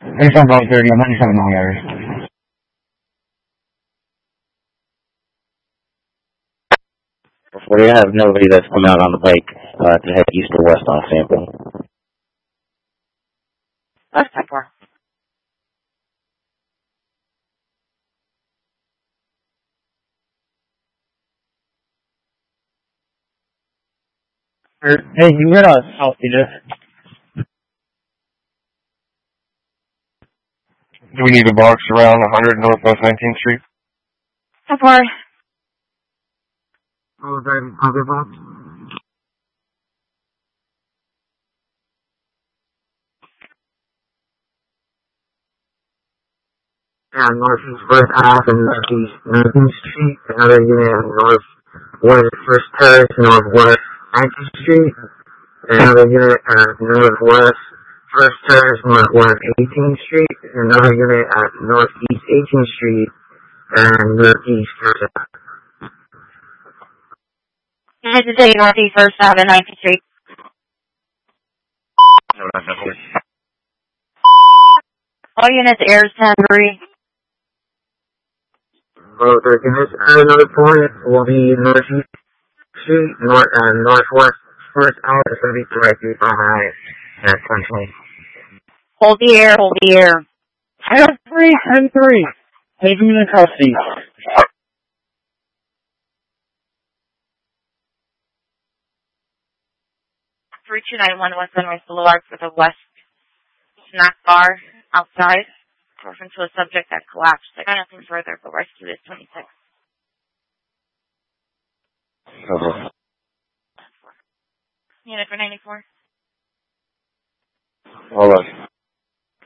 There's about 30, I'm not sure nangyari. We have nobody that's come out on the bike to head east or west on sample. That's that far. Hey, you got a South Peter. Do we need a box around 100 Northwest 19th Street? How far? Oh, very other box. And Northeast West Ave and Northeast 19th Street. Another unit at Northwest First Terrace, Northwest 19th Street. Another unit at Northwest First Terrace, Northwest 18th Street. Another unit at Northeast 18th Street and Northeast First Ave. Unit to say Northeast First Ave and 19th Street. All units airs 10-3. Well, the units at another point will be Northeast Street, Northwest First Ave. It's going to be directly behind that country. Hold the air, hold the air. 10-3. Taking in custody. 3291 West Sunrise Boulevard for the West Snack Bar outside. Reference to a subject that collapsed. I got nothing further, but rescue is 26. Okay. Unit for 94. Hold on.